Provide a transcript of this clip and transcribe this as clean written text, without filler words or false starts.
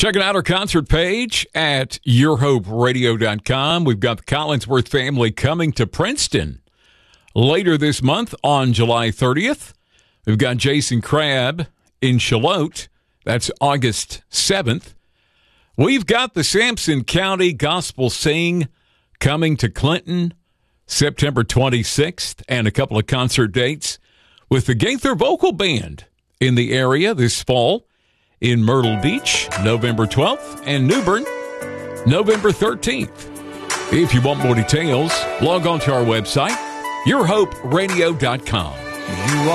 Checking out our concert page at yourhoperadio.com. We've got the Collinsworth family coming to Princeton later this month on July 30th. We've got Jason Crabb in Charlotte. That's August 7th. We've got the Sampson County Gospel Sing coming to Clinton September 26th, and a couple of concert dates with the Gaither Vocal Band in the area this fall in Myrtle Beach, November 12th, and New Bern, November 13th. If you want more details, log on to our website, yourhoperadio.com.